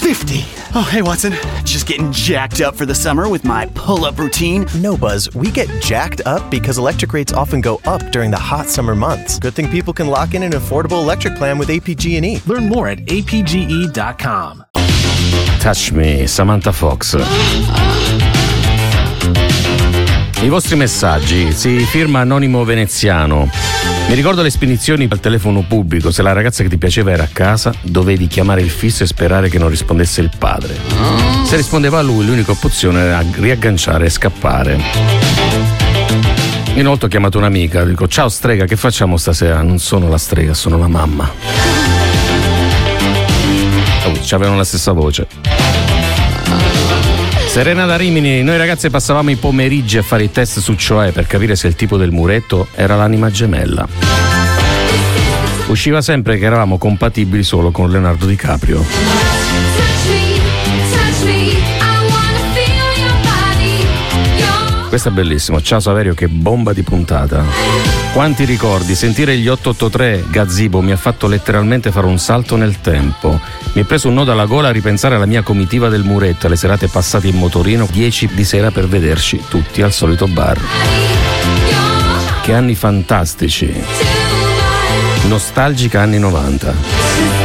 50. Oh, hey, Watson. Just getting jacked up for the summer with my pull-up routine. No, Buzz. We get jacked up because electric rates often go up during the hot summer months. Good thing people can lock in an affordable electric plan with APG&E. Learn more at apge.com. Touch Me, Samantha Fox. I vostri messaggi, si firma Anonimo Veneziano. Mi ricordo le spedizioni al telefono pubblico. Se la ragazza che ti piaceva era a casa, dovevi chiamare il fisso e sperare che non rispondesse il padre. Se rispondeva lui, l'unica opzione era riagganciare e scappare. Inoltre ho chiamato un'amica, dico: ciao strega, che facciamo stasera? Non sono la strega, sono la mamma. Ci avevano la stessa voce. Serena da Rimini: noi ragazze passavamo i pomeriggi a fare i test su Cioè per capire se il tipo del muretto era l'anima gemella. Usciva sempre che eravamo compatibili solo con Leonardo DiCaprio. Questo è bellissimo. Ciao Saverio, che bomba di puntata. Quanti ricordi, sentire gli 883 Gazzibo mi ha fatto letteralmente fare un salto nel tempo. Mi è preso un nodo alla gola a ripensare alla mia comitiva del muretto, alle serate passate in motorino 10 di sera per vederci tutti al solito bar. Che anni fantastici. Nostalgica anni 90.